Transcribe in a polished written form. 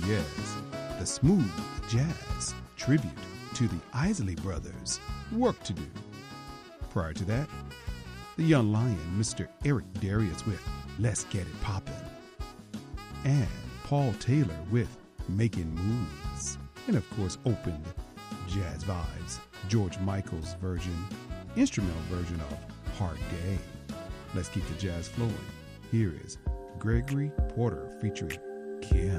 yes, the smooth jazz tribute to the Isley Brothers, Work to Do. Prior to that, the young lion, Mr. Eric Darius with Let's Get It Poppin', and Paul Taylor with Making Moves, and of course opened Jazz Vibes, George Michael's instrumental version of Hard Day. Let's keep the jazz flowing. Here is Gregory Porter featuring Kim.